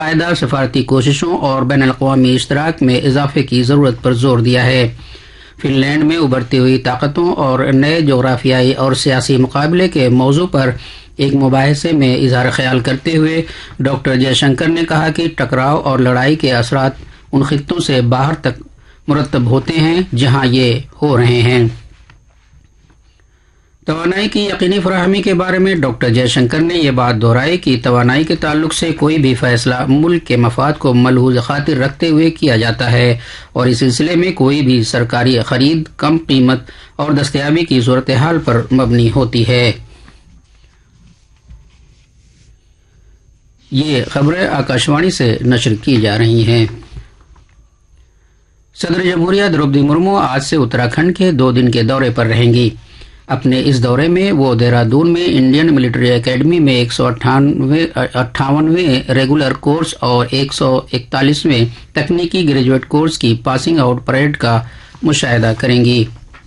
باقاعدہ سفارتی کوششوں اور بین الاقوامی اشتراک میں اضافے کی ضرورت پر زور دیا ہے۔ فن لینڈ میں ابھرتی ہوئی طاقتوں اور نئے جغرافیائی اور سیاسی مقابلے کے موضوع پر ایک مباحثے میں اظہار خیال کرتے ہوئے ڈاکٹر جے شنکر نے کہا کہ ٹکراؤ اور لڑائی کے اثرات ان خطوں سے باہر تک مرتب ہوتے ہیں جہاں یہ ہو رہے ہیں۔ توانائی کی یقینی فراہمی کے بارے میں ڈاکٹر جے شنکر نے یہ بات دہرائی کہ توانائی کے تعلق سے کوئی بھی فیصلہ ملک کے مفاد کو ملحوظ خاطر رکھتے ہوئے کیا جاتا ہے اور اس سلسلے میں کوئی بھی سرکاری خرید کم قیمت اور دستیابی کی صورتحال پر مبنی ہوتی ہے۔ یہ خبریں آکاشوانی سے نشر کی جا رہی ہیں۔ صدر جمہوریہ دروپدی مرمو آج سے اتراکھنڈ کے 2 دن کے دورے پر رہیں گی۔ اپنے اس دورے میں وہ دہرادون میں انڈین ملٹری اکیڈمی میں 158ویں ریگولر کورس اور 141ویں تکنیکی گریجویٹ کورس کی پاسنگ آؤٹ پریڈ کا مشاہدہ کریں گی۔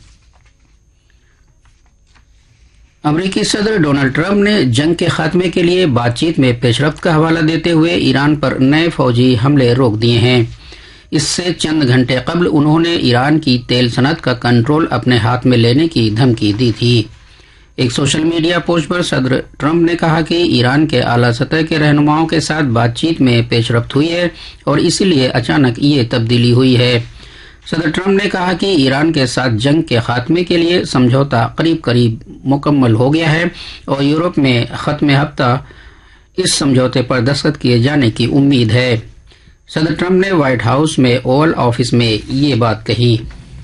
امریکی صدر ڈونلڈ ٹرمپ نے جنگ کے خاتمے کے لیے بات چیت میں پیش رفت کا حوالہ دیتے ہوئے ایران پر نئے فوجی حملے روک دیے ہیں۔ اس سے چند گھنٹے قبل انہوں نے ایران کی تیل صنعت کا کنٹرول اپنے ہاتھ میں لینے کی دھمکی دی تھی۔ ایک سوشل میڈیا پوسٹ پر صدر ٹرمپ نے کہا کہ ایران کے اعلیٰ سطح کے رہنماؤں کے ساتھ بات چیت میں پیش رفت ہوئی ہے اور اسی لیے اچانک یہ تبدیلی ہوئی ہے۔ صدر ٹرمپ نے کہا کہ ایران کے ساتھ جنگ کے خاتمے کے لیے سمجھوتا قریب مکمل ہو گیا ہے اور یورپ میں ختم ہفتہ اس سمجھوتے پر دستخط کیے جانے کی امید ہے۔ صدر ٹرمپ نے وائٹ ہاؤس میں اوول آفس میں یہ بات کہی۔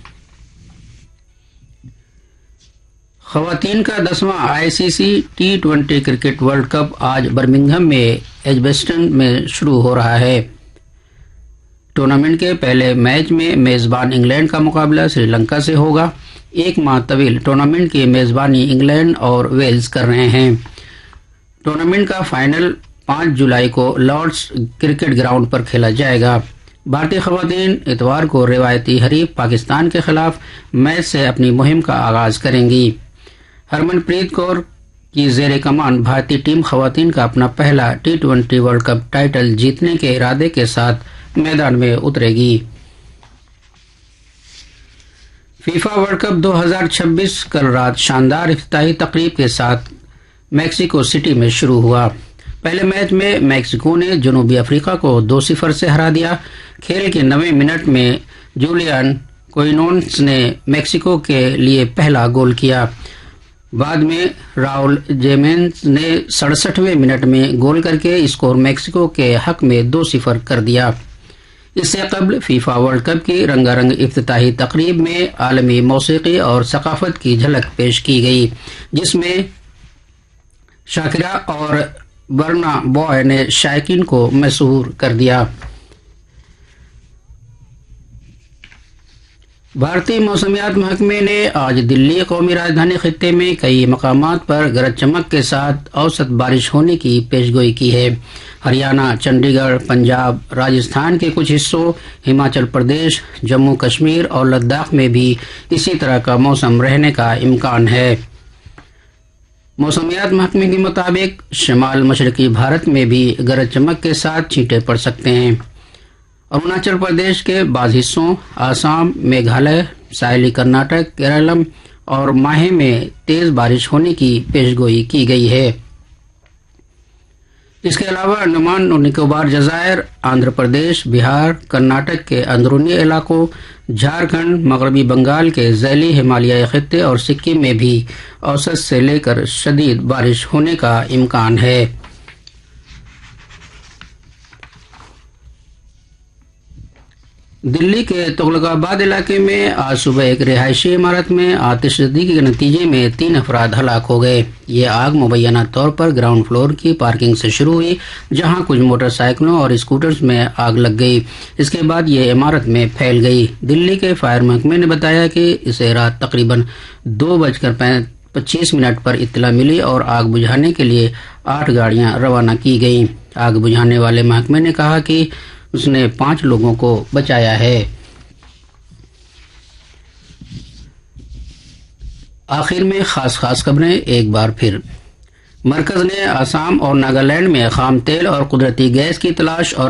خواتین کا 10واں ICC T20 cricket world cup آج برمنگھم میں ایجبسٹن میں شروع ہو رہا ہے۔ ٹورنامنٹ کے پہلے میچ میں میزبان انگلینڈ کا مقابلہ سری لنکا سے ہوگا۔ 1 ماہ طویل ٹورنامنٹ کی میزبانی انگلینڈ اور ویلز کر رہے ہیں۔ ٹورنامنٹ کا فائنل 5 جولائی کو لارڈس کرکٹ گراؤنڈ پر کھیلا جائے گا۔ بھارتی خواتین اتوار کو روایتی حریف پاکستان کے خلاف میچ سے اپنی مہم کا آغاز کریں گی۔ ہرمن پریت کور کی زیر کمان بھارتی ٹیم خواتین کا اپنا پہلا T20 ورلڈ کپ ٹائٹل جیتنے کے ارادے کے ساتھ میدان میں اترے گی۔ فیفا ورلڈ کپ 2026 کل رات شاندار افتتاحی تقریب کے ساتھ میکسیکو سٹی میں شروع ہوا۔ پہلے میچ میں میکسیکو نے جنوبی افریقہ کو 2-0 سے ہرا دیا۔ کھیل کے 9ویں منٹ میں جولین کوئنونس نے میکسیکو کے لیے پہلا گول کیا۔ بعد میں راؤل جیمنز نے 67ویں منٹ میں گول کر کے اسکور میکسیکو کے حق میں 2-0 کر دیا۔ اس سے قبل فیفا ورلڈ کپ کی رنگا رنگ افتتاحی تقریب میں عالمی موسیقی اور ثقافت کی جھلک پیش کی گئی، جس میں شاکرا اور برنا بوائے نے شائقین کو مسحور کر دیا۔ بھارتی موسمیات محکمے نے آج دلی قومی راجدھانی خطے میں کئی مقامات پر گرج چمک کے ساتھ اوسط بارش ہونے کی پیشگوئی کی ہے۔ ہریانہ، چنڈی گڑھ، پنجاب، راجستھان کے کچھ حصوں، ہماچل پردیش، جموں کشمیر اور لداخ میں بھی اسی طرح کا موسم رہنے کا امکان ہے۔ موسمیات محکمے کے مطابق شمال مشرقی بھارت میں بھی گرج چمک کے ساتھ چھینٹیں پڑ سکتے ہیں۔ اروناچل پردیش کے بعض حصوں، آسام، میگھالیہ، ساحلی کرناٹک، کیرالم اور ماہے میں تیز بارش ہونے کی پیشگوئی کی گئی ہے۔ اس کے علاوہ انڈمان اور نکوبار جزائر، آندھرا پردیش، بہار، کرناٹک کے اندرونی علاقوں، جھارکھنڈ، مغربی بنگال کے ذیلی ہمالیائی خطے اور سکم میں بھی اوسط سے لے کر شدید بارش ہونے کا امکان ہے۔ دلی کے تغلق آباد علاقے میں آج صبح ایک رہائشی عمارت میں آتش زدگی کے نتیجے میں 3 افراد ہلاک ہو گئے۔ یہ آگ مبینہ طور پر گراؤنڈ فلور کی پارکنگ سے شروع ہوئی، جہاں کچھ موٹر سائیکلوں اور اسکوٹرز میں آگ لگ گئی۔ اس کے بعد یہ عمارت میں پھیل گئی۔ دلی کے فائر محکمے نے بتایا کہ اسے رات تقریباً 2:25 پر اطلاع ملی اور آگ بجھانے کے لیے 8 گاڑیاں روانہ کی گئیں۔ آگ بجھانے والے محکمے نے کہا کہ اس نے 5 لوگوں کو بچایا ہے۔ آخر میں خاص خبریں ایک بار پھر۔ مرکز نے آسام اور ناگالینڈ میں خام تیل اور قدرتی گیس کی تلاش اور